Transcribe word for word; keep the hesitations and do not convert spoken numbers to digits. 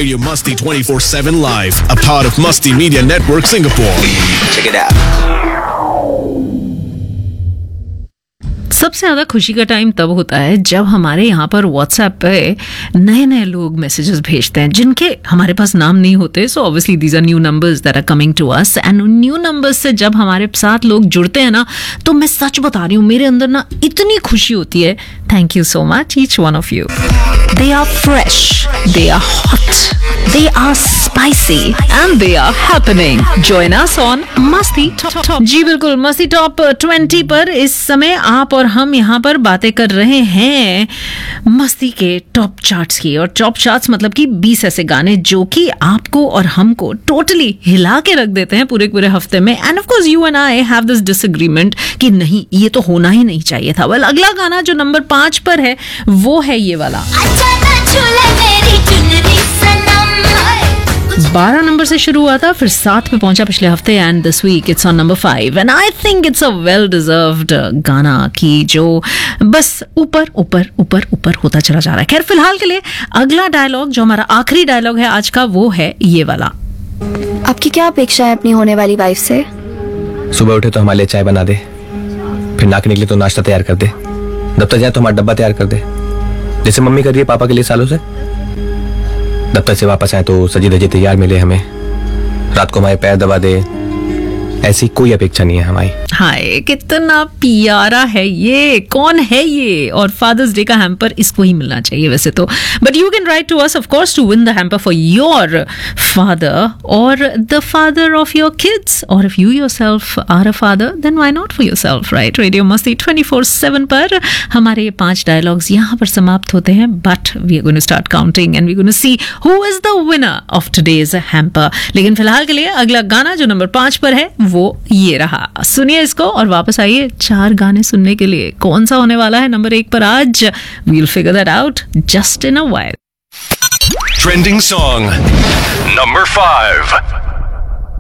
Radio Musty twenty-four seven Live, a part of Musty Media Network Singapore. Check it out. सबसे ज़्यादा खुशी का time तब होता है जब हमारे यहाँ पर व्हाट्सएप पे नए नए लोग मैसेजेस भेजते हैं जिनके हमारे पास नाम नहीं होते. So obviously these are new numbers that are coming to us, and new numbers से जब हमारे साथ लोग जुड़ते हैं ना, तो मैं सच बता रही हूँ, मेरे अंदर ना इतनी खुशी होती है. Thank you so much each one of you. They are fresh, they are hot, they are spicy and they are happening. Join us on मस्ती टॉप टॉप. जी बिल्कुल, मस्ती टॉप ट्वेंटी पर इस समय आप और हम यहाँ पर बातें कर रहे हैं मस्ती के टॉप चार्ट्स की. और टॉप चार्ट्स मतलब कि बीस ऐसे गाने जो कि आपको और हमको टोटली हिला के रख देते हैं पूरे पूरे हफ्ते में. End of course you and I have this disagreement कि नहीं, ये तो होना ही नहीं चाहिए था. वेल, अगला गाना जो नंबर पांच पर है वो है ये वाला. बारह नंबर से शुरू हुआ था, फिर सात पे पहुंचा पिछले हफ्ते, and this week it's on number five. And I think it's a well deserved गाना की जो बस ऊपर ऊपर ऊपर ऊपर होता चला जा रहा है. खैर, फिलहाल के लिए अगला डायलॉग जो हमारा आखिरी डायलॉग है आज का, वो है ये वाला. आपकी क्या अपेक्षा है अपनी होने वाली वाइफ से? सुबह उठे तो हमारे लिए चाय बना दे, फिर नाक निकले तो नाश्ता तैयार कर दे, दफ्तर जाए तो हमारा डब्बा तैयार कर दे, जैसे मम्मी कर रही है पापा के लिए सालों से. दफ्तर से वापस आए तो सजी धजी तैयार मिले हमें, रात को हमारे पैर दबा दे. ऐसी कोई अपेक्षा नहीं है हमारी. हाय, कितना प्यारा है ये. कौन है ये? और फादर्स डे का हैम्पर इसको ही मिलना चाहिए वैसे तो. But you can write to us of course to win the hamper for your father और the father of your kids. और if you yourself are a father then why not for yourself, right? Radio मस्ती twenty four seven पर हमारे ये पांच dialogues यहाँ पर समाप्त होते हैं. But we are going to start counting and we are going to see who is the winner of today's hamper. लेकिन फिलहाल के लिए अगला गाना जो नंबर पांच पर है वो ये रहा. सुनिए इसको और वापस आइए चार गाने सुनने के लिए. कौन सा होने वाला है नंबर एक पर आज? We'll figure that out just in a while. Trending song number five.